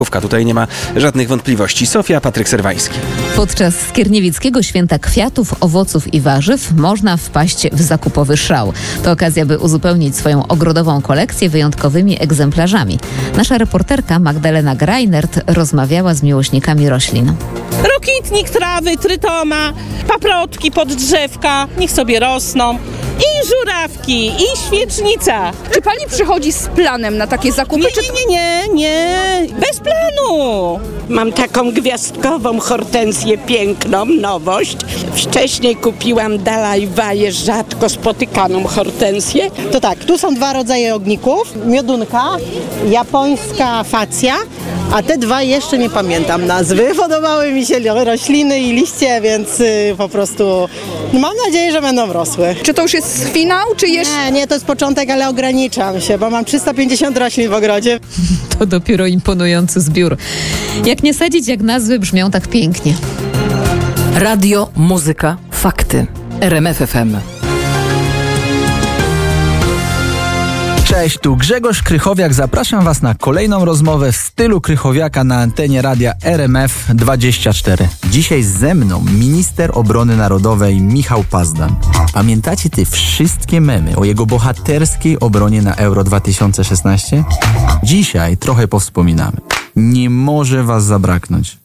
Tutaj nie ma żadnych wątpliwości. Sofia, Patryk Serwański. Podczas skierniewickiego święta kwiatów, owoców i warzyw można wpaść w zakupowy szał. To okazja, by uzupełnić swoją ogrodową kolekcję wyjątkowymi egzemplarzami. Nasza reporterka Magdalena Greinert rozmawiała z miłośnikami roślin. Rokitnik, trawy, trytoma, paprotki pod drzewka, niech sobie rosną. I żurawki, i świecznica. Czy pani przychodzi z planem na takie zakupy? Nie, bez planu. Mam taką gwiazdkową hortensję piękną, nowość. Wcześniej kupiłam Dalajwaję, rzadko spotykaną hortensję. To tak, tu są dwa rodzaje ogników. Miodunka, japońska facja, a te dwa jeszcze nie pamiętam nazwy. Podobały mi się rośliny i liście, więc po prostu mam nadzieję, że będą rosły. Czy to już jest finał, czy jeszcze? Nie, to jest początek, ale ograniczam się, bo mam 350 roślin w ogrodzie. To dopiero imponujący zbiór. Jak nie sadzić, jak nazwy brzmią tak pięknie. Radio, muzyka, fakty. RMF FM. Cześć, tu Grzegorz Krychowiak. Zapraszam Was na kolejną rozmowę w stylu Krychowiaka na antenie radia RMF24. Dzisiaj ze mną minister obrony narodowej Michał Pazdan. Pamiętacie te wszystkie memy o jego bohaterskiej obronie na Euro 2016? Dzisiaj trochę powspominamy. Nie może Was zabraknąć.